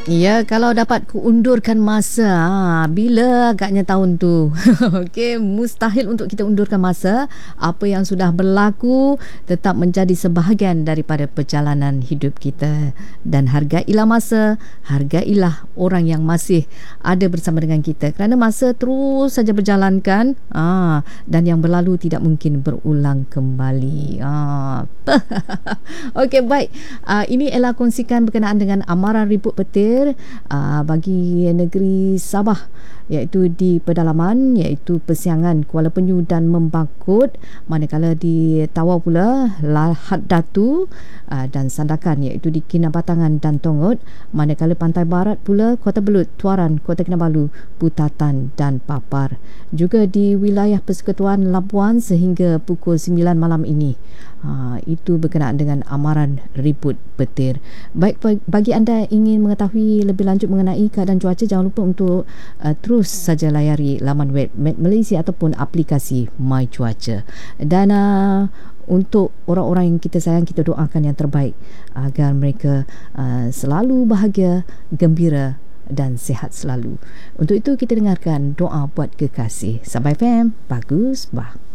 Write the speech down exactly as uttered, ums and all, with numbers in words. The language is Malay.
Ya, kalau dapat kuundurkan masa, ha, bila agaknya tahun tu. Okey, mustahil untuk kita undurkan masa. Apa yang sudah berlaku tetap menjadi sebahagian daripada perjalanan hidup kita. Dan hargailah masa, hargailah orang yang masih ada bersama dengan kita. Kerana masa terus saja berjalan kan, ha, dan yang berlalu tidak mungkin berulang kembali. Ha. Okey, baik. Uh, ini Ella kongsikan berkenaan dengan amaran ribut petir uh, bagi negeri Sabah, iaitu di pedalaman, iaitu Persiangan, Kuala Penyu dan Membakut. Manakala di Tawau pula Lahad Datu uh, dan Sandakan, iaitu di Kinabatangan dan Tongot. Manakala pantai barat pula Kota Belud, Tuaran, Kota Kinabalu, Putatan dan Papar. Juga di wilayah Persekutuan Labuan sehingga pukul sembilan malam ini. Ha, itu berkenaan dengan amaran ribut petir. Baik, bagi anda ingin mengetahui lebih lanjut mengenai keadaan cuaca, jangan lupa untuk uh, terus saja layari laman web Met Malaysia ataupun aplikasi My Cuaca. Dan uh, untuk orang-orang yang kita sayang, kita doakan yang terbaik agar mereka uh, selalu bahagia, gembira dan sihat selalu. Untuk itu kita dengarkan doa buat kekasih. Sabai F M, bagus bah.